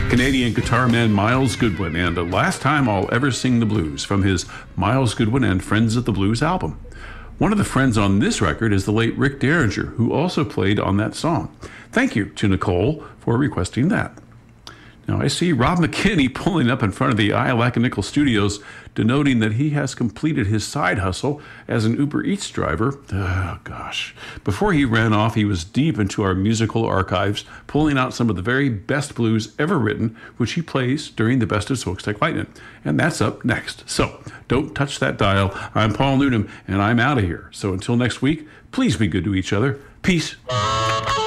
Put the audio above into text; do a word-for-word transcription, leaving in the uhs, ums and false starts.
Canadian guitar man Miles Goodwin, and The Last Time I'll Ever Sing the Blues from his Miles Goodwin and Friends of the Blues album. One of the friends on this record is the late Rick Derringer, who also played on that song. Thank you to Nicole for requesting that. Now, I see Rob McKinney pulling up in front of the Ialaca Studios, denoting that he has completed his side hustle as an Uber Eats driver. Oh, gosh. Before he ran off, he was deep into our musical archives, pulling out some of the very best blues ever written, which he plays during the Best of Smokestack Lightning. And that's up next. So don't touch that dial. I'm Paul Newnham, and I'm out of here. So until next week, please be good to each other. Peace.